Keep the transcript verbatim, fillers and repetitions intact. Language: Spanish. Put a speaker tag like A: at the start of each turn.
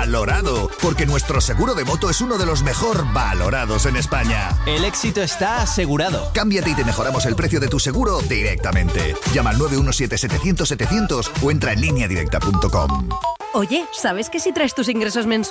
A: valorado, porque nuestro seguro de moto es uno de los mejor valorados en España.
B: El éxito está asegurado.
A: Cámbiate y te mejoramos el precio de tu seguro directamente. Llama al nueve uno siete setecientos setecientos o entra en línea directa punto com.
C: Oye, ¿sabes que si traes tus ingresos mensuales